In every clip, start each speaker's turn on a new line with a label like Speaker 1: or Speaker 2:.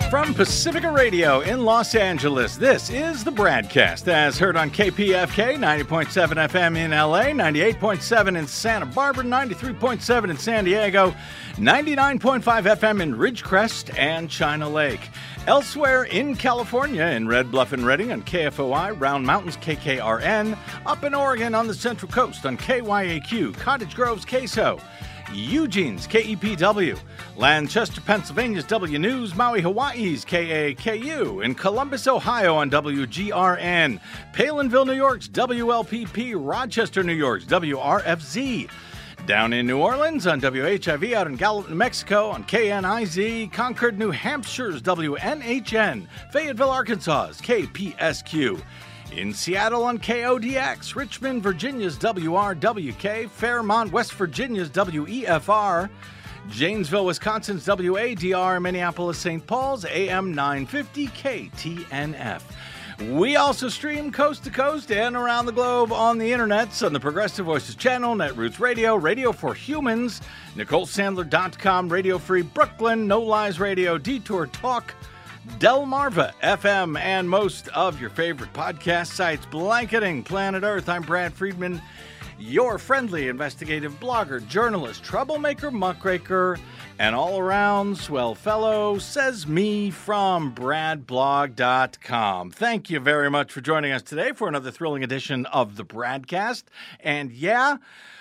Speaker 1: From Pacifica Radio in Los Angeles, this is the BradCast, as heard on KPFK 90.7 FM in LA, 98.7 in Santa Barbara, 93.7 in San Diego, 99.5 FM in Ridgecrest and China Lake. Elsewhere in California, in Red Bluff and Redding on KFOI, Round Mountains KKRN, up in Oregon on the Central Coast on KYAQ, Cottage Grove's KSO, Eugene's KEPW, Lancaster, Pennsylvania's W News, Maui, Hawaii's KAKU, in Columbus, Ohio on WGRN, Palinville, New York's WLPP, Rochester, New York's WRFZ, down in New Orleans on WHIV, out in Gallup, New Mexico on KNIZ, Concord, New Hampshire's WNHN, Fayetteville, Arkansas's KPSQ, in Seattle on KODX, Richmond, Virginia's WRWK, Fairmont, West Virginia's WEFR, Janesville, Wisconsin's WADR, Minneapolis, St. Paul's AM 950 KTNF. We also stream coast to coast and around the globe on the internets on the Progressive Voices channel, Netroots Radio, Radio for Humans, NicoleSandler.com, Radio Free Brooklyn, No Lies Radio, Detour Talk, Delmarva FM, and most of your favorite podcast sites blanketing planet Earth. I'm Brad Friedman, your friendly investigative blogger, journalist, troublemaker, muckraker, and all-around swell fellow, says me from bradblog.com. Thank you very much for joining us today for another thrilling edition of the BradCast. And yeah,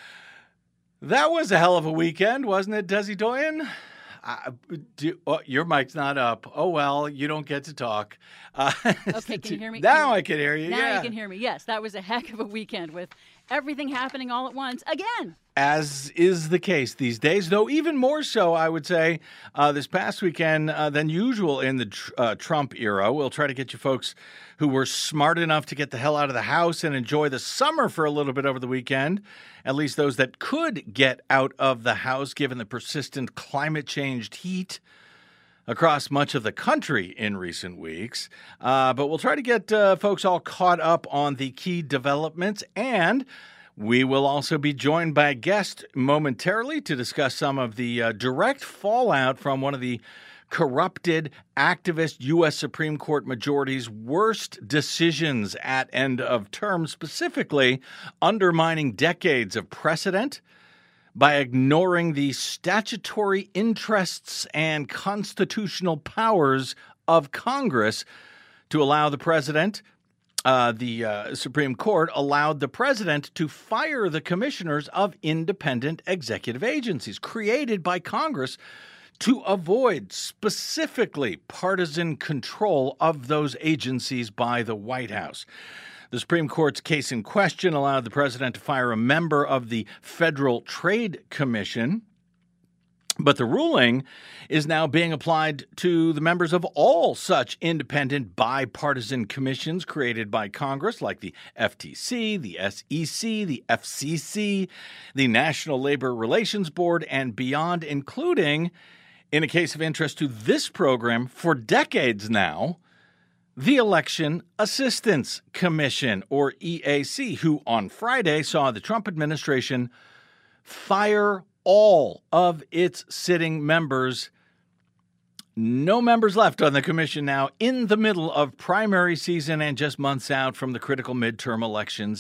Speaker 1: that was a hell of a weekend, wasn't it, Desi Doyen? Your mic's not up. Oh, well, you don't get to talk.
Speaker 2: Okay, can you hear me?
Speaker 1: Now I can hear you,
Speaker 2: Now you can hear me. Yes, that was a heck of a weekend with everything happening all at once again.
Speaker 1: As is the case these days, though even more so, I would say, this past weekend than usual in the Trump era. We'll try to get you folks who were smart enough to get the hell out of the house and enjoy the summer for a little bit over the weekend, at least those that could get out of the house given the persistent climate-changed heat across much of the country in recent weeks. But we'll try to get folks all caught up on the key developments, and we will also be joined by a guest momentarily to discuss some of the direct fallout from one of the corrupted activist U.S. Supreme Court majority's worst decisions at end of term, specifically undermining decades of precedent by ignoring the statutory interests and constitutional powers of Congress to allow the president. The Supreme Court allowed the president to fire the commissioners of independent executive agencies created by Congress to avoid specifically partisan control of those agencies by the White House. The Supreme Court's case in question allowed the president to fire a member of the Federal Trade Commission, but the ruling is now being applied to the members of all such independent bipartisan commissions created by Congress, like the FTC, the SEC, the FCC, the National Labor Relations Board, and beyond, including, in a case of interest to this program for decades now, the Election Assistance Commission, or EAC, who on Friday saw the Trump administration fire all of its sitting members. No members left on the commission now in the middle of primary season and just months out from the critical midterm elections